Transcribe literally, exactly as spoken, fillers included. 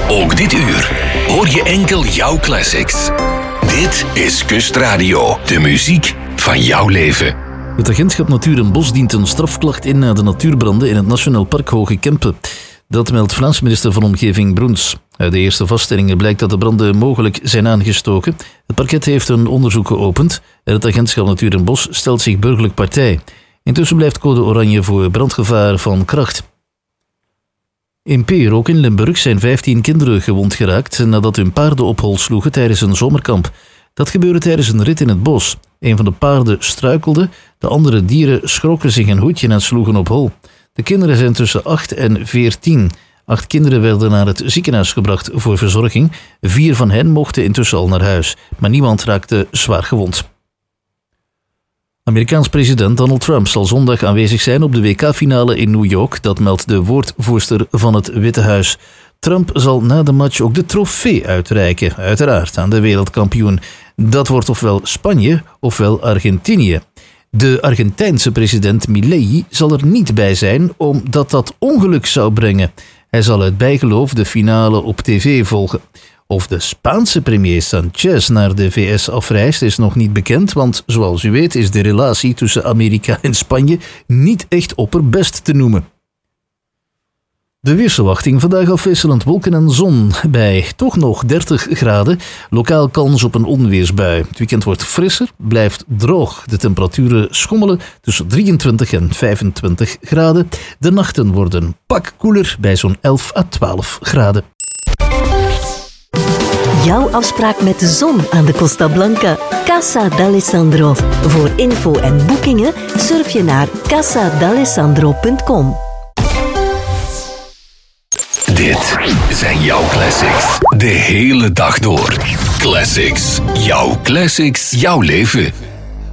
Ook dit uur hoor je enkel jouw classics. Dit is Kustradio, de muziek van jouw leven. Het agentschap Natuur en Bos dient een strafklacht in na de natuurbranden in het Nationaal Park Hoge Kempen. Dat meldt Vlaams minister van Omgeving Broens. Uit de eerste vaststellingen blijkt dat de branden mogelijk zijn aangestoken. Het parket heeft een onderzoek geopend en het agentschap Natuur en Bos stelt zich burgerlijk partij. Intussen blijft code oranje voor brandgevaar van kracht. In Peer, ook in Limburg, zijn vijftien kinderen gewond geraakt nadat hun paarden op hol sloegen tijdens een zomerkamp. Dat gebeurde tijdens een rit in het bos. Een van de paarden struikelde, de andere dieren schrokken zich een hoedje en sloegen op hol. De kinderen zijn tussen acht en veertien. Acht kinderen werden naar het ziekenhuis gebracht voor verzorging. Vier van hen mochten intussen al naar huis, maar niemand raakte zwaar gewond. Amerikaans president Donald Trump zal zondag aanwezig zijn op de W K-finale in New York. Dat meldt de woordvoerster van het Witte Huis. Trump zal na de match ook de trofee uitreiken, uiteraard aan de wereldkampioen. Dat wordt ofwel Spanje ofwel Argentinië. De Argentijnse president Milei zal er niet bij zijn omdat dat ongeluk zou brengen. Hij zal uit bijgeloof de finale op tv volgen. Of de Spaanse premier Sanchez naar de V S afreist is nog niet bekend, want zoals u weet is de relatie tussen Amerika en Spanje niet echt opperbest te noemen. De weersverwachting: vandaag afwisselend wolken en zon bij toch nog dertig graden. Lokaal kans op een onweersbui. Het weekend wordt frisser, blijft droog. De temperaturen schommelen tussen drieëntwintig en vijfentwintig graden. De nachten worden pak koeler bij zo'n elf à twaalf graden. Jouw afspraak met de zon aan de Costa Blanca. Casa d'Alessandro. Voor info en boekingen surf je naar casa d'alessandro punt com. Dit zijn jouw classics. De hele dag door. Classics. Jouw classics. Jouw leven.